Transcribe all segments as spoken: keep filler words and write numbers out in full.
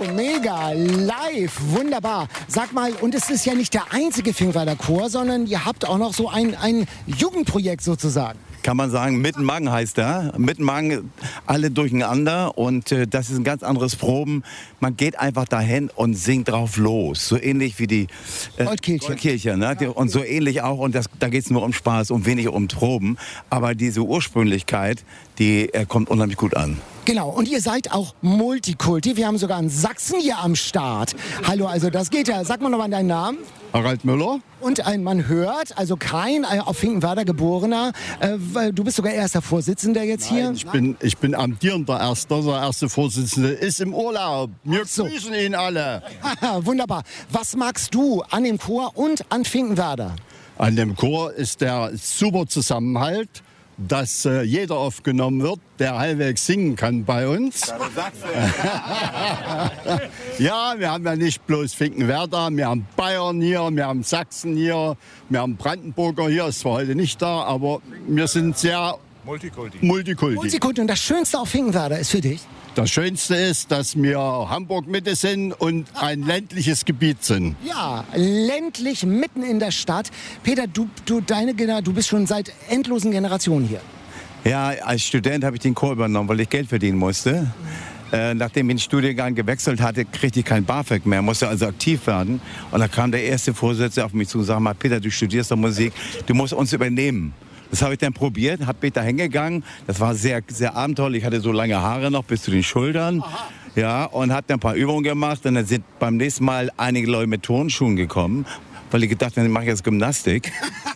mega, live, wunderbar. Sag mal, und es ist ja nicht der einzige Finkenwerder Chor, sondern ihr habt auch noch so ein, ein Jugendprojekt sozusagen. Kann man sagen, Mittenmagen heißt er. Mittenmagen, alle durcheinander und äh, das ist ein ganz anderes Proben. Man geht einfach dahin und singt drauf los. So ähnlich wie die äh, Goldkirche. Goldkirche, ne? Und so ähnlich auch. Und das, da geht es nur um Spaß und wenig um Proben. Aber diese Ursprünglichkeit, die äh, kommt unheimlich gut an. Genau, und ihr seid auch Multikulti. Wir haben sogar einen Sachsen hier am Start. Hallo, also das geht ja. Sag mal nochmal deinen Namen. Harald Müller. Und ein Mann hört, also kein äh, auf Finkenwerder geborener. Äh, weil du bist sogar erster Vorsitzender jetzt Nein, hier. Ich bin, ich bin amtierender Erster. Der erste Vorsitzende ist im Urlaub. Wir so. grüßen ihn alle. Wunderbar. Was magst du an dem Chor und an Finkenwerder? An dem Chor ist der super Zusammenhalt, dass äh, jeder aufgenommen wird, der halbwegs singen kann bei uns. Ja, wir haben ja nicht bloß Finkenwerder, wir haben Bayern hier, wir haben Sachsen hier, wir haben Brandenburger hier, ist zwar heute nicht da, aber wir sind sehr Multikulti. Multikulti. Multikulti. Und das Schönste auf Finkenwerder ist für dich? Das Schönste ist, dass wir Hamburg-Mitte sind und ein ländliches Gebiet sind. Ja, ländlich, mitten in der Stadt. Peter, du, du, deine, du bist schon seit endlosen Generationen hier. Ja, als Student habe ich den Chor übernommen, weil ich Geld verdienen musste. Äh, nachdem ich den Studiengang gewechselt hatte, kriegte ich kein BAföG mehr, musste also aktiv werden. Und da kam der erste Vorsitzende auf mich zu und sagte, Peter, du studierst doch Musik, du musst uns übernehmen. Das habe ich dann probiert, habe mich da hingegangen. Das war sehr, sehr abenteuerlich. Ich hatte so lange Haare noch bis zu den Schultern. Ja, und habe dann ein paar Übungen gemacht. Und dann sind beim nächsten Mal einige Leute mit Turnschuhen gekommen, weil ich gedacht habe, ich mache jetzt Gymnastik.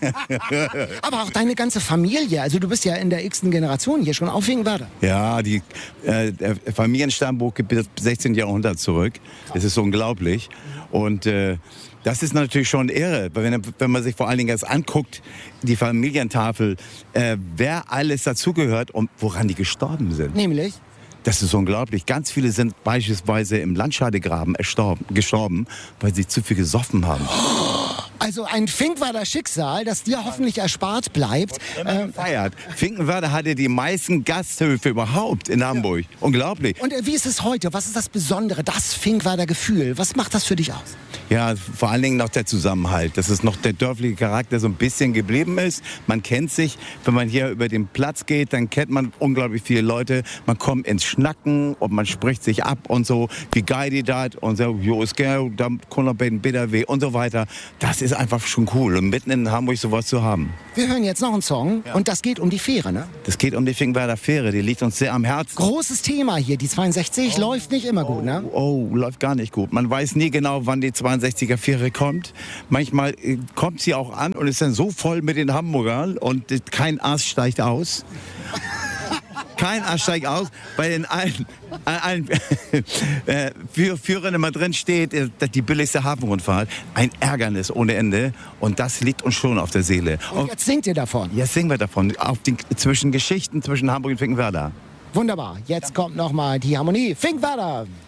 Aber auch deine ganze Familie. Also du bist ja in der x-ten Generation hier schon auf Finkenwerder. Ja, die, äh, der Familienstammbuch geht bis sechzehnten Jahrhundert zurück. Das ist unglaublich. Und äh, das ist natürlich schon irre, wenn, wenn man sich vor allen Dingen jetzt anguckt, die Familientafel, äh, wer alles dazugehört und woran die gestorben sind. Nämlich? Das ist unglaublich. Ganz viele sind beispielsweise im Landscheidegraben erstorben, gestorben, weil sie zu viel gesoffen haben. Also ein Finkenwerder Schicksal, das dir hoffentlich erspart bleibt. Ähm, feiert. Finkenwerder hatte die meisten Gasthöfe überhaupt in Hamburg. Ja. Unglaublich. Und wie ist es heute? Was ist das Besondere, das Finkenwerder Gefühl? Was macht das für dich aus? Ja, vor allen Dingen noch der Zusammenhalt, dass es noch der dörfliche Charakter so ein bisschen geblieben ist. Man kennt sich, wenn man hier über den Platz geht, dann kennt man unglaublich viele Leute. Man kommt ins Schnacken und man spricht sich ab und so, wie geil die dat und so, jo, ist geil, da kommt noch bei den B D W und so weiter. Das ist einfach schon cool und mitten in Hamburg sowas zu haben. Wir hören jetzt noch einen Song ja. Und das geht um die Fähre, ne? Das geht um die Finkenwerder Fähre, die liegt uns sehr am Herzen. Großes Thema hier, die zweiundsechzig oh. läuft nicht immer gut, ne? Oh, oh, läuft gar nicht gut. Man weiß nie genau, wann die zweiundsechziger Fähre kommt. Manchmal äh, kommt sie auch an und ist dann so voll mit den Hamburgern und äh, kein Ast steigt aus. Kein Ast steigt aus, weil in allen, allen äh, für Führern immer drin steht, äh, die billigste Hafenrundfahrt. Ein Ärgernis ohne Ende und das liegt uns schon auf der Seele. Und jetzt singt ihr davon? Jetzt singen wir davon, auf den, zwischen Geschichten zwischen Hamburg und Finkenwerder. Wunderbar, jetzt kommt noch mal die Harmonie. Finkenwerder!